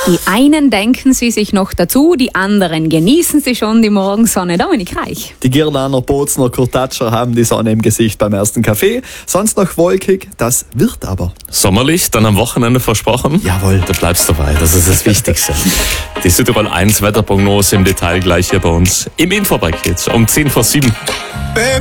Die einen denken sie sich noch dazu, die anderen genießen sie schon die Morgensonne. Dominik Reich. Die Girlaner, Bozner, Kurtatscher haben die Sonne im Gesicht beim ersten Kaffee. Sonst noch wolkig, das wird aber. Sommerlich, dann am Wochenende versprochen? Jawohl. Du bleibst dabei, das ist das Wichtigste. Die Südtirol 1 Wetterprognose im Detail gleich hier bei uns im Infopaket um 10 vor 7.